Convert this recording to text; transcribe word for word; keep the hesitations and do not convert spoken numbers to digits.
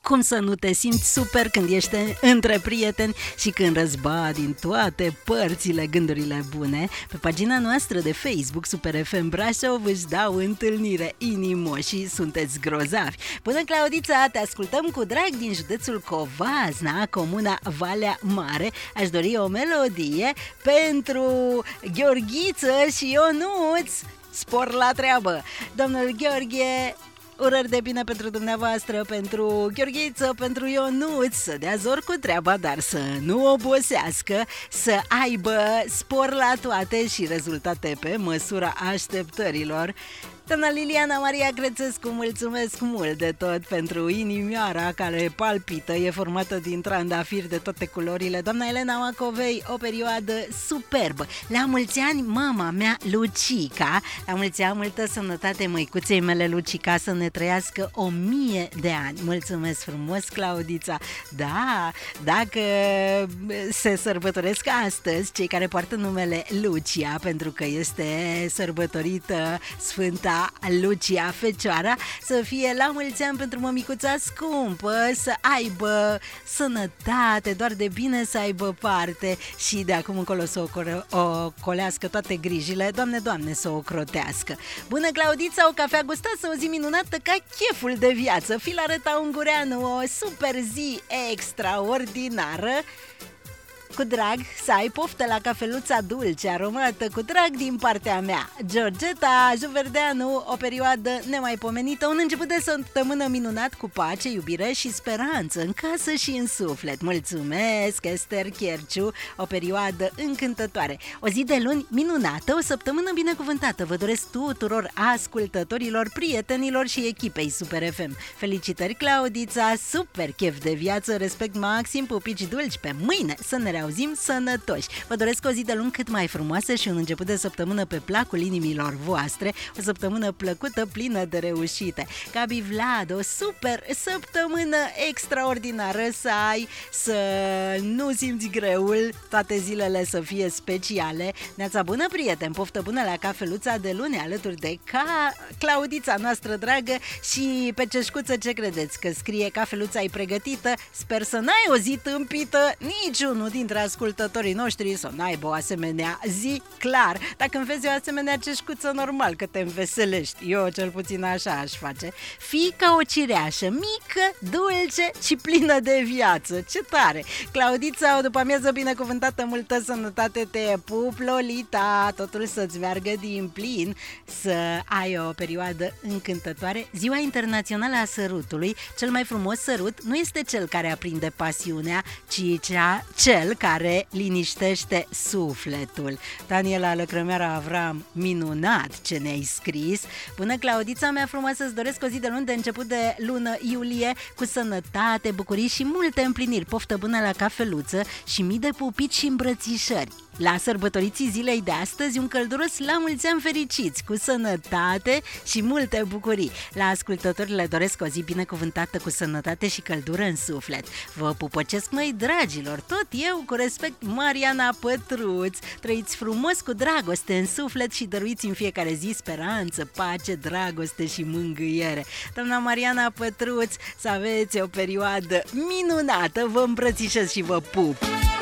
cum să nu te simți super când ești între prieteni și când răzba din toate părțile gândurile bune. Pe pagina noastră de Facebook Super F M Brașov își dau întâlnire inimoșii, sunteți grozavi. Bună, Claudița, te ascultăm cu drag din județul Covasna, comuna Valea Mare. Aș dori o melodie pentru Gheorghiță și Ionuț. Spor la treabă! Domnul Gheorghe, urări de bine pentru dumneavoastră, pentru Gheorghiță, pentru Ionuț, să dea zor cu treaba, dar să nu obosească, să aibă spor la toate și rezultate pe măsura așteptărilor. Doamna Liliana Maria Crețescu, mulțumesc mult de tot pentru inimioara care palpită, e formată din trandafiri de toate culorile. Doamna Elena Macovei, o perioadă superbă. La mulți ani, mama mea, Lucica, la mulți ani, multă sănătate măicuței mele, Lucica, să ne trăiască o mie de ani. Mulțumesc frumos, Claudița. Da, dacă se sărbătoresc astăzi cei care poartă numele Lucia, pentru că este sărbătorită Sfânta Lucia Fecioara, să fie la mulți ani pentru mămicuța scumpă, să aibă sănătate, doar de bine să aibă parte și de acum încolo să o, core- o colească toate grijile. Doamne, Doamne, să o crotească. Bună, Claudița, o cafea gustată, o zi minunată ca cheful de viață. Filareta Ungureanu, o super zi extraordinară. Cu drag, să ai poftă la cafeluța dulce, aromată, cu drag din partea mea. Georgeta Juverdeanu, o perioadă nemaipomenită, un început de săptămână minunat cu pace, iubire și speranță în casă și în suflet. Mulțumesc, Esther Cherciu, o perioadă încântătoare. O zi de luni minunată, o săptămână binecuvântată. Vă doresc tuturor ascultătorilor, prietenilor și echipei Super F M. Felicitări, Claudița, super chef de viață, respect maxim, pupici dulci, pe mâine să ne reauzim sănătoși. Vă doresc o zi de luni cât mai frumoasă și un început de săptămână pe placul inimilor voastre, o săptămână plăcută, plină de reușite. Gabi Vlad, o super săptămână extraordinară să ai, să nu simți greul, toate zilele să fie speciale. Neața bună, prieten, poftă bună la cafeluța de luni alături de ca Claudița noastră dragă și pe ceșcuță, ce credeți? Că scrie cafeluța-i pregătită? Sper să n-ai o zi tâmpită, niciunul dintre ascultătorii noștri să n-aibă o asemenea zi, clar. Dacă îmi vezi o asemenea ceșcuță, normal că te înveselești. Eu cel puțin așa aș face. Fii ca o cireașă, mică, dulce și plină de viață. Ce tare! Claudița, o după amiază binecuvântată, multă sănătate, te pup, Lolita, totul să-ți meargă din plin, să ai o perioadă încântătoare. Ziua Internațională a Sărutului, cel mai frumos sărut nu este cel care aprinde pasiunea, ci cea, cel care liniștește sufletul. Daniela Lăcrămeara Avram, minunat ce ne-ai scris. Bună, Claudița mea frumoasă, îți doresc o zi de luni de început de lună iulie cu sănătate, bucurii și multe împliniri. Poftă bună la cafeluță și mii de pupici și îmbrățișări. La sărbătoriții zilei de astăzi, un călduros la mulți ani fericiți, cu sănătate și multe bucurii. La ascultători le doresc o zi binecuvântată cu sănătate și căldură în suflet. Vă pupăcesc, măi dragilor, tot eu cu respect, Mariana Pătruț. Trăiți frumos cu dragoste în suflet și dăruiți în fiecare zi speranță, pace, dragoste și mângâiere. Doamna Mariana Pătruț, să aveți o perioadă minunată, vă îmbrățișez și vă pup!